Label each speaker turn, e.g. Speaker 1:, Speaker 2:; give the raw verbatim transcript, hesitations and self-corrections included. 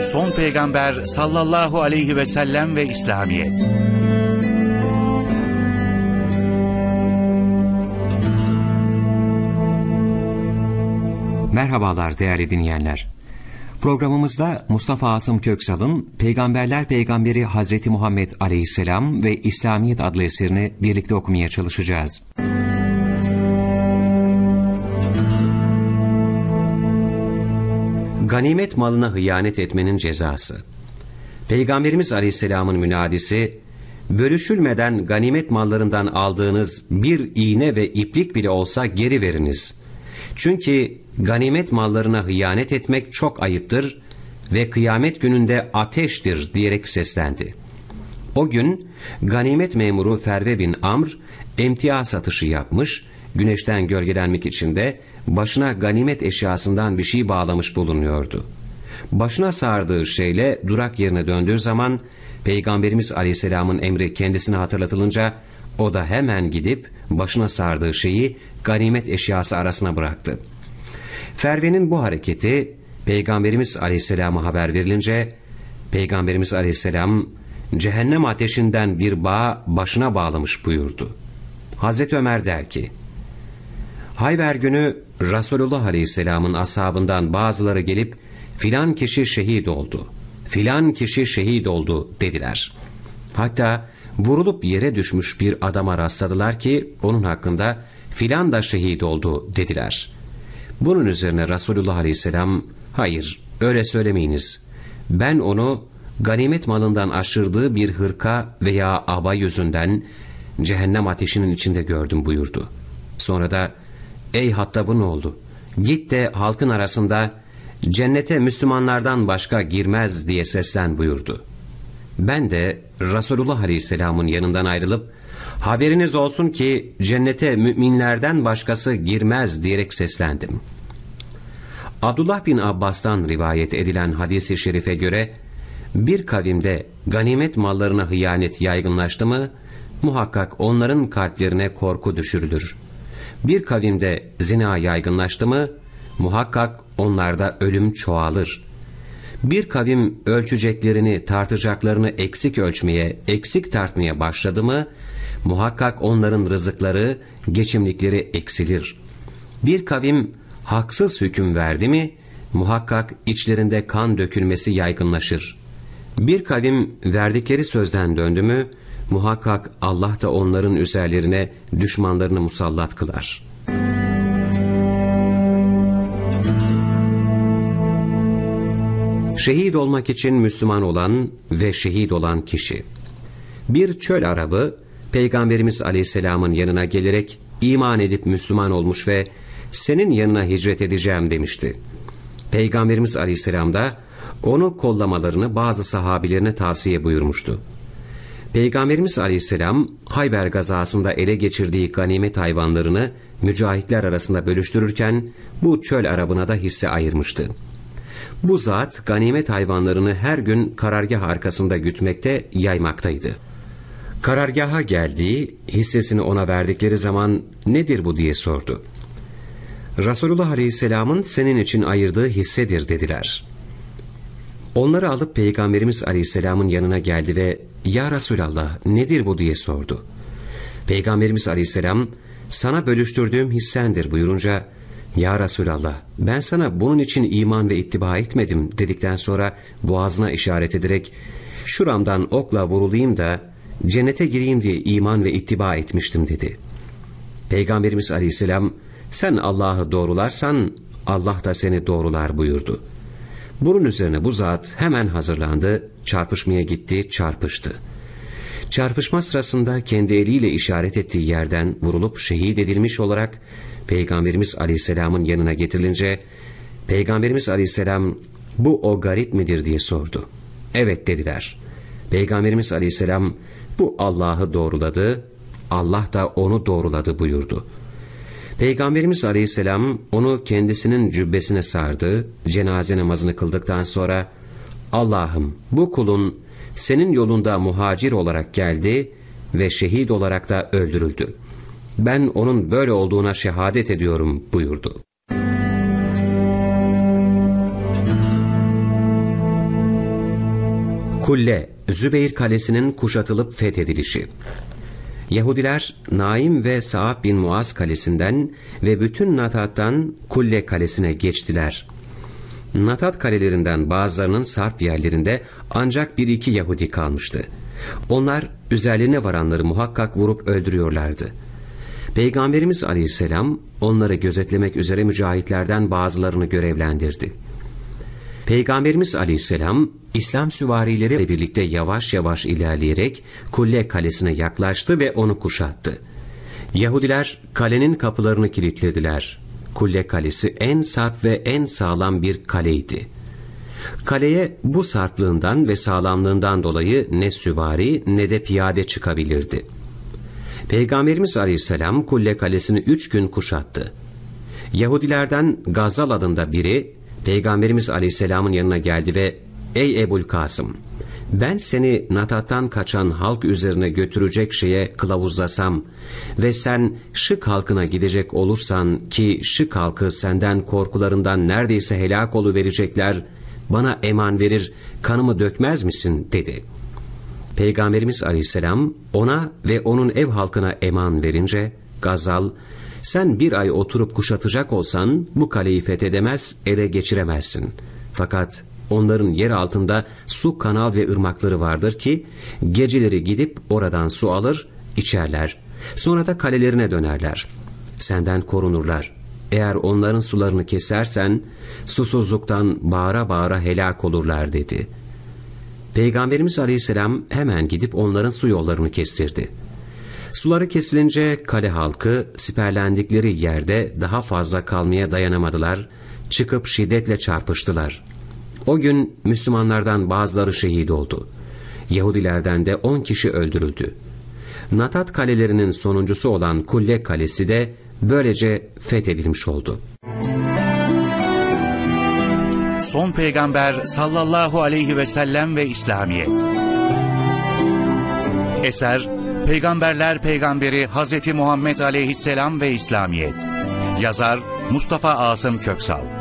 Speaker 1: son peygamber sallallahu aleyhi ve sellem ve İslamiyet.
Speaker 2: Merhabalar değerli dinleyenler. Programımızda Mustafa Asım Köksal'ın Peygamberler Peygamberi Hazreti Muhammed Aleyhisselam ve İslamiyet adlı eserini birlikte okumaya çalışacağız. Ganimet malına hıyanet etmenin cezası. Peygamberimiz Aleyhisselam'ın münadisi, bölüşülmeden ganimet mallarından aldığınız bir iğne ve iplik bile olsa geri veriniz. Çünkü ganimet mallarına hıyanet etmek çok ayıptır ve kıyamet gününde ateştir diyerek seslendi. O gün ganimet memuru Ferve bin Amr emtia satışı yapmış, güneşten gölgelenmek için de başına ganimet eşyasından bir şey bağlamış bulunuyordu. Başına sardığı şeyle durak yerine döndüğü zaman Peygamberimiz Aleyhisselam'ın emri kendisine hatırlatılınca o da hemen gidip başına sardığı şeyi ganimet eşyası arasına bıraktı. Ferve'nin bu hareketi Peygamberimiz Aleyhisselam'a haber verilince Peygamberimiz Aleyhisselam cehennem ateşinden bir bağ başına bağlamış buyurdu. Hazreti Ömer der ki, Hayber günü Resulullah Aleyhisselam'ın ashabından bazıları gelip filan kişi şehit oldu, filan kişi şehit oldu dediler. Hatta vurulup yere düşmüş bir adama rastladılar ki onun hakkında filan da şehit oldu dediler. Bunun üzerine Resulullah Aleyhisselam, hayır öyle söylemeyiniz, ben onu ganimet malından aşırdığı bir hırka veya aba yüzünden cehennem ateşinin içinde gördüm buyurdu. Sonra da ey Hattab'ın oğlu, git de halkın arasında cennete Müslümanlardan başka girmez diye seslen buyurdu. Ben de Resulullah Aleyhisselam'ın yanından ayrılıp haberiniz olsun ki cennete müminlerden başkası girmez diyerek seslendim. Abdullah bin Abbas'tan rivayet edilen hadis-i şerife göre bir kavimde ganimet mallarına hıyanet yaygınlaştı mı muhakkak onların kalplerine korku düşürülür. Bir kavimde zina yaygınlaştı mı muhakkak onlarda ölüm çoğalır. Bir kavim ölçeceklerini, tartacaklarını eksik ölçmeye, eksik tartmaya başladı mı muhakkak onların rızıkları, geçimlikleri eksilir. Bir kavim haksız hüküm verdi mi muhakkak içlerinde kan dökülmesi yaygınlaşır. Bir kavim verdikleri sözden döndü mü muhakkak Allah da onların üzerlerine düşmanlarını musallat kılar. Şehit olmak için Müslüman olan ve şehit olan kişi. Bir çöl Arabı Peygamberimiz Aleyhisselam'ın yanına gelerek iman edip Müslüman olmuş ve senin yanına hicret edeceğim demişti. Peygamberimiz Aleyhisselam da onu kollamalarını bazı sahabilerine tavsiye buyurmuştu. Peygamberimiz Aleyhisselam Hayber gazasında ele geçirdiği ganimet hayvanlarını mücahitler arasında bölüştürürken bu çöl Arabına da hisse ayırmıştı. Bu zat ganimet hayvanlarını her gün karargah arkasında gütmekte, yaymaktaydı. Karargaha geldiği, hissesini ona verdikleri zaman nedir bu diye sordu. Resulullah Aleyhisselam'ın senin için ayırdığı hissedir dediler. Onları alıp Peygamberimiz Aleyhisselam'ın yanına geldi ve ya Resulallah nedir bu diye sordu. Peygamberimiz Aleyhisselam sana bölüştürdüğüm hissendir buyurunca ya Resulallah ben sana bunun için iman ve ittiba etmedim dedikten sonra boğazına işaret ederek şuramdan okla vurulayım da cennete gireyim diye iman ve ittiba etmiştim dedi. Peygamberimiz Aleyhisselam sen Allah'ı doğrularsan Allah da seni doğrular buyurdu. Bunun üzerine bu zat hemen hazırlandı, çarpışmaya gitti, çarpıştı. Çarpışma sırasında kendi eliyle işaret ettiği yerden vurulup şehit edilmiş olarak Peygamberimiz Aleyhisselam'ın yanına getirilince Peygamberimiz Aleyhisselam bu o garip midir diye sordu. Evet dediler. Peygamberimiz Aleyhisselam bu Allah'ı doğruladı, Allah da onu doğruladı buyurdu. Peygamberimiz Aleyhisselam onu kendisinin cübbesine sardı, cenaze namazını kıldıktan sonra Allah'ım bu kulun senin yolunda muhacir olarak geldi ve şehit olarak da öldürüldü. Ben onun böyle olduğuna şehadet ediyorum buyurdu. Kulle, Zübeyir Kalesi'nin kuşatılıp fethedilişi. Yahudiler Naim ve Sa'ab bin Muaz kalesinden ve bütün Natat'tan Kulle kalesine geçtiler. Natat kalelerinden bazılarının sarp yerlerinde ancak bir iki Yahudi kalmıştı. Onlar üzerlerine varanları muhakkak vurup öldürüyorlardı. Peygamberimiz Aleyhisselam onları gözetlemek üzere mücahitlerden bazılarını görevlendirdi. Peygamberimiz Aleyhisselam İslam süvarileri birlikte yavaş yavaş ilerleyerek Kulle kalesine yaklaştı ve onu kuşattı. Yahudiler kalenin kapılarını kilitlediler. Kulle kalesi en sarp ve en sağlam bir kaleydi. Kaleye bu sarplığından ve sağlamlığından dolayı ne süvari ne de piyade çıkabilirdi. Peygamberimiz Aleyhisselam Kulle kalesini üç gün kuşattı. Yahudilerden Gazal adında biri Peygamberimiz Aleyhisselam'ın yanına geldi ve "Ey Ebul Kasım, ben seni Natat'tan kaçan halk üzerine götürecek şeye kılavuzlasam ve sen Şık halkına gidecek olursan ki Şık halkı senden korkularından neredeyse helak oluverecekler, bana eman verir, kanımı dökmez misin?" dedi. Peygamberimiz Aleyhisselam ona ve onun ev halkına eman verince Gazal, "Sen bir ay oturup kuşatacak olsan bu kaleyi fethedemez, ele geçiremezsin. Fakat onların yer altında su, kanal ve ırmakları vardır ki geceleri gidip oradan su alır, içerler. Sonra da kalelerine dönerler. Senden korunurlar. Eğer onların sularını kesersen susuzluktan bağıra bağıra helak olurlar" dedi. Peygamberimiz Aleyhisselam hemen gidip onların su yollarını kestirdi. Suları kesilince kale halkı siperlendikleri yerde daha fazla kalmaya dayanamadılar, çıkıp şiddetle çarpıştılar. O gün Müslümanlardan bazıları şehit oldu. Yahudilerden de on kişi öldürüldü. Natat kalelerinin sonuncusu olan Kulle kalesi de böylece fethedilmiş oldu.
Speaker 1: Son Peygamber sallallahu aleyhi ve sellem ve İslamiyet. Eser Peygamberler Peygamberi Hazreti Muhammed Aleyhisselam ve İslamiyet. Yazar Mustafa Asım Köksal.